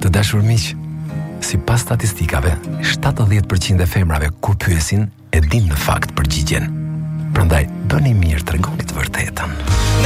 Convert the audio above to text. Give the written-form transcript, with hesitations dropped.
Të dashur miq, sipas statistikave, 70% e femrave kur pyesin e din në fakt përgjigjen. Prandaj bëni mirë, tregoni të vërtetën.